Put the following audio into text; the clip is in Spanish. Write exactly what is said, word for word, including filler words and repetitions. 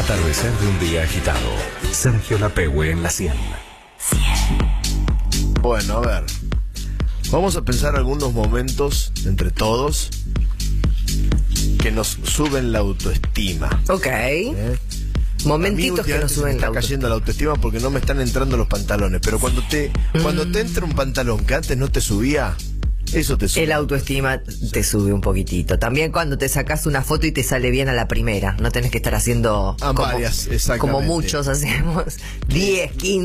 Atardecer de un día agitado. Sergio Lapehue en la cien. Bueno, a ver. Vamos a pensar algunos momentos entre todos que nos suben la autoestima. Ok. ¿Eh? Momentitos que nos suben la autoestima. Está cayendo la autoestima porque no me están entrando los pantalones. Pero cuando te, mm. cuando te entra un pantalón que antes no te subía, eso te sube. El autoestima te sube un poquitito. También cuando te sacas una foto y te sale bien a la primera. No tenés que estar haciendo ah, como, varias, como muchos hacemos diez, quince.